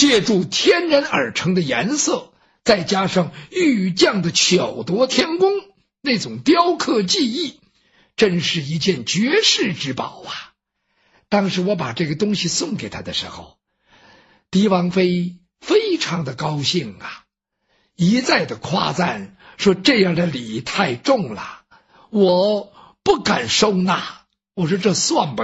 借助天然而成的颜色，再加上玉匠的巧夺天工，那种雕刻技艺，真是一件绝世之宝啊！当时我把这个东西送给他的时候，狄王妃非常的高兴啊，一再的夸赞说这样的礼太重了，我不敢收纳。我说这算不